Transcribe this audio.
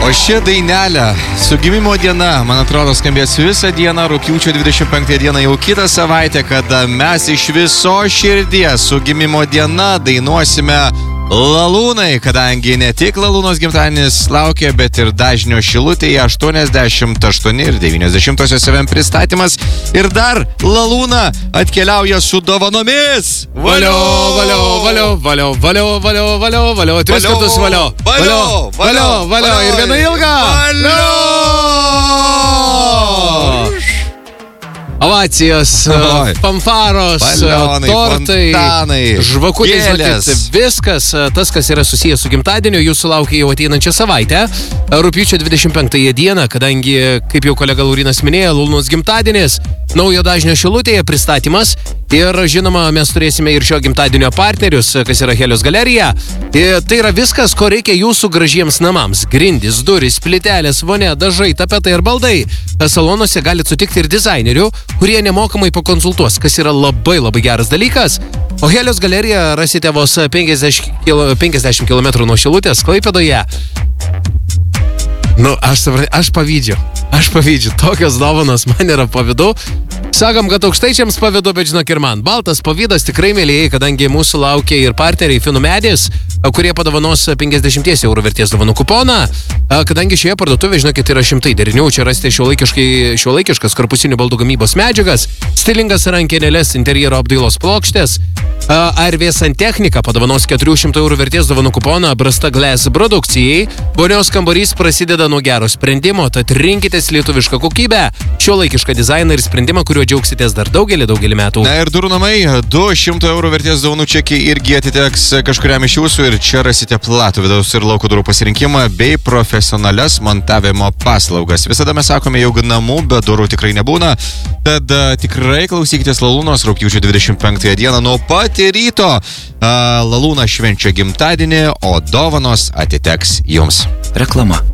O ši dainelė su gimimo diena, man atrodo, skambės visą dieną, rugpjūčio 25 dieną jau kitą savaitę, kada mes iš viso širdies su gimimo diena dainuosime Lalūnai, kadangi ne tik Lalūnos gimtadienis laukia, bet ir Dažnio Šilutėje 88 ir 90-osios FM pristatymas. Ir dar Lalūna atkeliauja su dovanomis. Valio, valio, valio, valio, valio, valio, valio, valio, tris kartus valio. Valio, valio, valio ir viena ilga. Valio! Ovacijos, fanfaros, balionai, tortai, fontanai, žvakutės, gėlės. viskas, tas, kas yra susijęs su gimtadieniu, jūsų laukia jau ateinančią savaitę, rugpjūčio 25 dieną, kadangi, kaip jau kolega Laurinas minėjo, Lalūnos gimtadienis, naujo Dažnio Šilutėje pristatymas ir, žinoma, mes turėsime ir šio gimtadienio partnerius, kas yra Helios galerija. Ir tai yra viskas, ko reikia jūsų gražiems namams. Grindys, durys, plytelės, vonia, dažai, tapetai ir baldai. Salonuose galite sutikti ir dizainerių, kurie nemokamai pakonsultuos, kas yra labai labai geras dalykas. O Helios galeriją rasite vos 50 km nuo Šilutės, Klaipėdoje. Nu, aš pavydžiu. Tokios dovanos man yra pavydu. Sakom, kad aukštaičiams pavydu, bet žinok ir man. Baltas pavydas tikrai mėlyjei, kadangi mūsų laukia ir partneriai Finų medis, kurie padovanos 50 eurų vertės dovanų kuponą. Kadangi šioje parduotuvėje, žinokit, yra šimtai derinių, čia rasite šiuolaikiškas korpusinių baldų gamybos medžiagas, stilingas rankenėlės, interjero apdailos plokštės. ARV Santechnika padovanos 400 eurų vertės dovanų kuponą Brasta Glass produkcijai. Vonios kambarys prasideda nuo gero sprendimo, tad rinkitės lietuvišką kokybę, šiuolaikišką dizainą ir sprendimą, kuriuo džiaugsitės dar daugelį metų. Na ir durų namai, 200 eurų vertės dovanų čekiai irgi atiteks kažkuriam iš jūsų ir čia rasite platų vidaus ir lauko durų pasirinkimą bei profesionalias montavimo paslaugas. Visada mes sakome, jog namų be durų tikrai nebūna, tad tikrai klausykitės Lalūnos rugpjūčio 25 dieną nuo pat ryto. Lalūna švenčia gimtadienį, o dovanos atiteks jums. Reklama.